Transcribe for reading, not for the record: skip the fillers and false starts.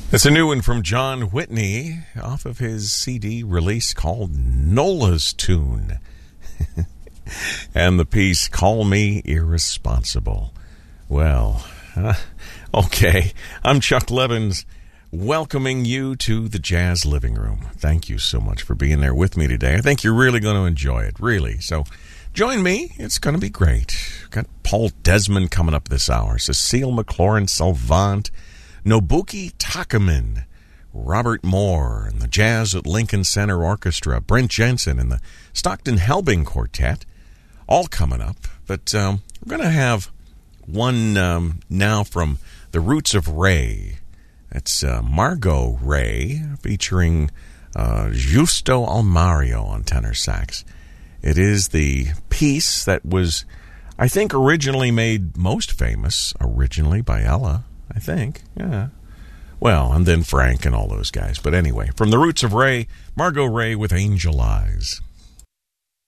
It's a new one from John Whitney off of his CD release called Nola's Tune. And the piece, Call Me Irresponsible. Well, okay. I'm Chuck Levins, welcoming you to the Jazz Living Room. Thank you so much for being there with me today. I think you're really going to enjoy it, really. So join me. It's going to be great. Got Paul Desmond coming up this hour, Cecile McLaurin-Salvant, Nobuki Takaman, Robert Moore, and the Jazz at Lincoln Center Orchestra, Brent Jensen, and the Stockton Helbing Quartet, all coming up. But we're going to have one now from the Roots of Ray. That's Margot Ray, featuring Justo Almario on tenor sax. It is the piece that was, I think, originally made most famous, originally by Ella, I think, yeah. Well, and then Frank and all those guys. But anyway, from the Roots of Ray, Margot Ray with Angel Eyes.